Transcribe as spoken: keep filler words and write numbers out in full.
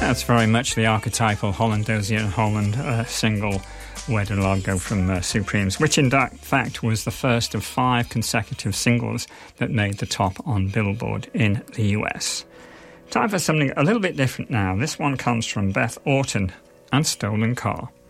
That's very much the archetypal Hollandozier Holland uh, single Where the Log Go from uh, Supremes, which in da- fact was the first of five consecutive singles that made the top on Billboard in the U S. Time for something a little bit different now. This one comes from Beth Orton and Stolen Car.